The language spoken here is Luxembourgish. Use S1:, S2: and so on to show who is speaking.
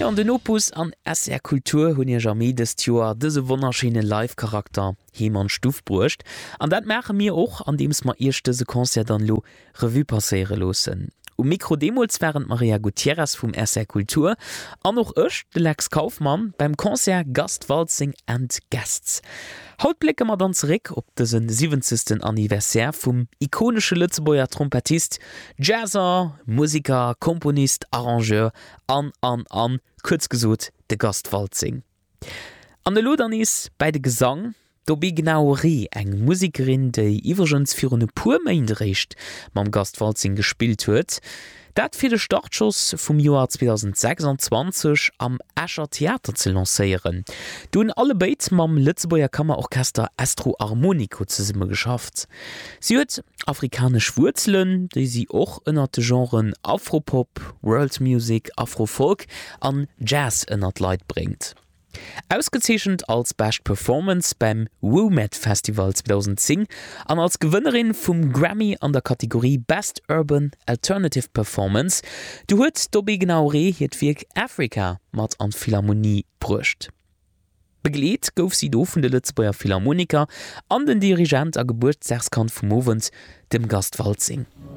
S1: Ja, an den Opus an SR Kultur hunn je Jamie des Joer dëse wonnerschiene Live-Charakter hemann Stuuf brucht. An dat Mäche mir och an deems ma echtese Konzert an lo Revue passéiere losen. Mikrodemos wären Maria Gutierrez vum SR Kultur an noch ëch de Lex Kaufmann beim Konzert Gastwalzing and Guests. Haut blicke mat dann zurück op desen 70. Anniversär vum ikonesche Lützebauer Trompetist, Jazzer, Musiker, Komponist, Arrangeur, kurz gesot de Gastwalzing. An de Lodernis bei de Gesang, Dobi Gnauerie eng Musikerin déi iwwergens fir une Purmeindrecht mam Gastwalzing gespielt huet, dat fir de Startschoss vum Joar 2026 am Escher Theater ze lacéieren. Dun alle Beit mam Lützebauer Kammerorchester Astro Harmonico ze simme geschafft. Sie huet afrikasch Wurzeln, déi sie och ënner de Genren Afropop, World Music, Afrofolk an Jazz ënnert Leiit bringt. Ausgezeichnet als Best Performance beim WOMED Festival 2010 an als Gewinnerin vum Grammy an der Kategorie Best Urban Alternative Performance, du huet Dobi Gnauerie het Wirk Afrika mat an Philharmonie brucht. Begleet gouf sie do vun de Lützebauer Philharmoniker an den Dirigent a Geburtstagskant vum Movent, dem Gastwalzing.